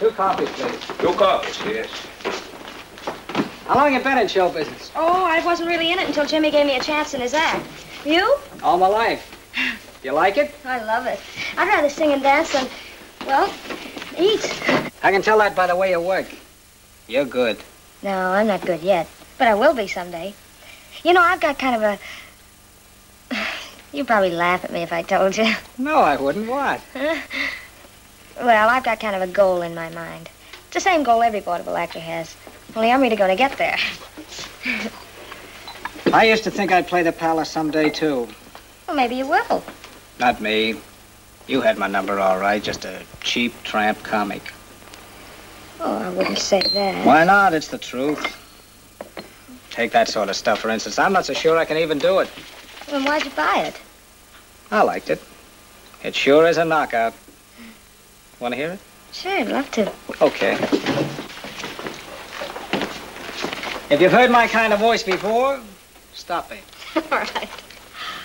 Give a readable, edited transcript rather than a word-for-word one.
2 coffees, please. 2 coffees, yes. How long you been in show business? Oh, I wasn't really in it until Jimmy gave me a chance in his act. You? All my life. You like it? I love it. I'd rather sing and dance than, well, eat. I can tell that by the way you work. You're good. No, I'm not good yet, but I will be someday. You know, I've got kind of a... You'd probably laugh at me if I told you. No, I wouldn't. What? Well, I've got kind of a goal in my mind. It's the same goal every vaudeville actor has. Only I'm really going to get there. I used to think I'd play the Palace someday, too. Well, maybe you will. Not me. You had my number all right, just a cheap tramp comic. Oh, I wouldn't say that. Why not? It's the truth. Take that sort of stuff, for instance. I'm not so sure I can even do it. Then why'd you buy it? I liked it. It sure is a knockout. Want to hear it? Sure, I'd love to. Okay. If you've heard my kind of voice before, stop it. All right.